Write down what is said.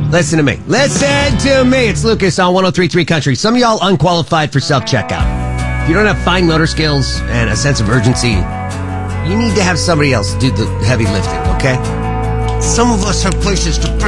Listen to me. Listen to me. It's Lucas on 103.3 Country. Some of y'all unqualified for self-checkout. If you don't have fine motor skills and a sense of urgency, you need to have somebody else do the heavy lifting, okay? Some of us have places to